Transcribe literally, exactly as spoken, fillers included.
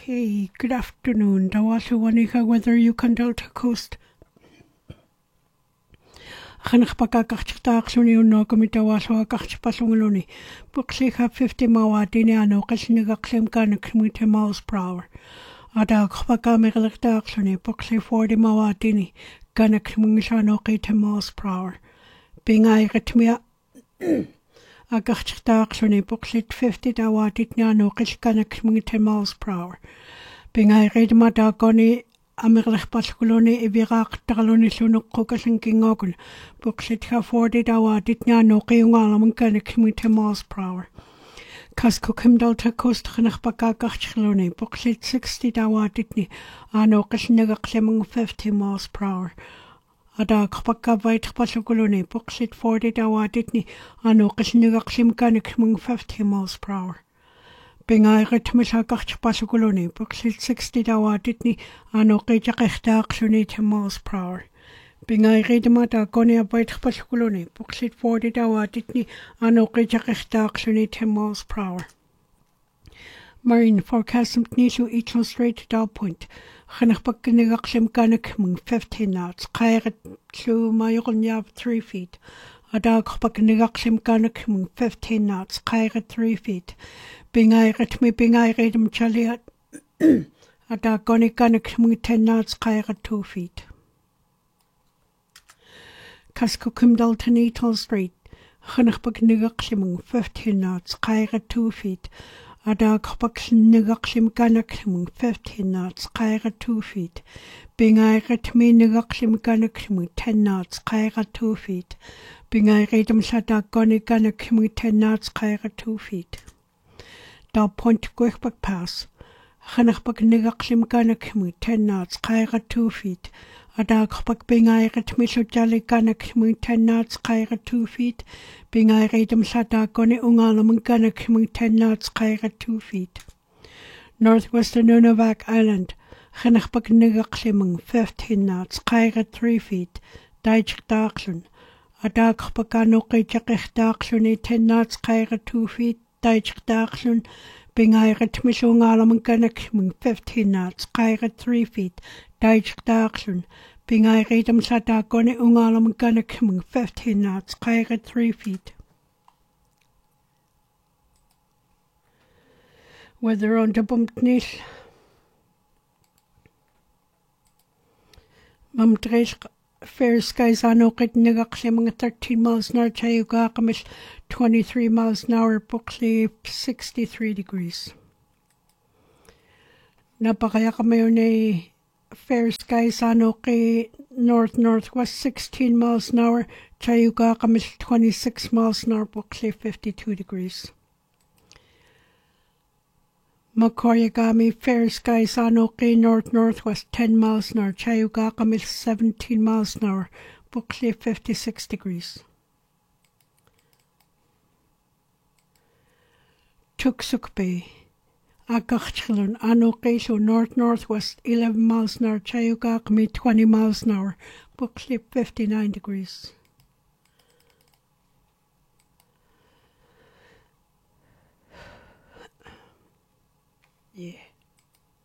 Okay, good afternoon. Dawashu wanika weather Yukon Delta Coast. Khanakh pakakachta aksuni unno komita waswa kachpasunguluni. Buksika fifty mawatini ano kasniga klim kanak mute miles per hour. Ada khpaka megalakta aksuni buksi forty mawatini kanak mungisano kite miles per hour. Bingai ritmia agachta aksuni buksit fifty dawatit nyano kanak mute miles per hour. Bingai redmata goni Amirlech Paskuloni Ivirak Taraloni Sunuk Kokasin Kingokul, Buksit forty dawa ditnya no Kayungalam Kanik Mute miles per hour. Kaskokim Delta Coast Hanakbaka Gachiloni, Buksit sixty dawa ditni, Ano Kasniga Cleming fifty miles per hour. Ada Kapaka Vait Pasukuloni, Buksit forty dawa ditni, Ano Kasniga Klim Kanik fifty miles per hour. Bingai ritmisha gach pasukuloni, buksit sixty dawa ditni, ano kija kechta aksuni ten miles per hour. Bingai ridmata gonia bait pasukuloni, buksit forty dawa ditni, ano kija kechta aksuni ten miles per hour. Marine forecast nishu Eachel Strait to Dow Point. Khanakbak nigaksim kanak mung fifteen knots, kairat tlu mayukon yab three feet. Ada kbak nigaksim kanak mung fifteen knots, kairat three feet. Bingai ritmi bingai redum chaliat. Ada goni kanak mung ten knots, kairat two feet. Kaskokum Dalton Eachel Strait. Khanakbak nigaksim mung fifteen knots, kairat two feet. Ada kbak nigaksim kanak mung fifteen knots, kairat two feet. Bingai ritmi nigaksim kanak mung ten knots, kairat two feet. Bingai redum sada goni kanak mung ten knots, kairat two feet. Dow Point Gwechbak Pass. Khanakbak nigaksim kanak mung ten knots, kairat two feet. Ada kbak bingai ritmi sujali kanak mung ten knots, kairat two feet. Bingai redum sada goni ungalam kanak mung ten knots, kairat two feet. Northwestern Nunavak Island. Khanakbak nigaksim mung fifteen knots, kairat three feet. Daijik Darkson. Ada kbakano kajak Darkson ten knots, kairat two feet. Daijik Darkson. Bingai ritmi ungalam kanak mung fifteen knots, kairat three feet. Daijik Darkson. Bingai redum sada goni ungalam kanak mung fifteen knots, kairat three feet. Weather on the bumpnis. Mamdresh fair skies ano kit nigaksimang thirteen miles an hour chayugakamish twenty-three miles an hour bukli sixty-three degrees. Napakaya kami yun fair skies ano kay north northwest sixteen miles an hour chayugakamish twenty-six miles an hour bukli fifty-two degrees. Makoryagami fair skies ano kay north northwest ten miles an hour chayugakamish seventeen miles an hour bukli fifty-six degrees. Tuksuk Bay Agachchilun ano kay so north northwest eleven miles an hour chayugakami twenty miles an hour bukli fifty-nine degrees. Yeah.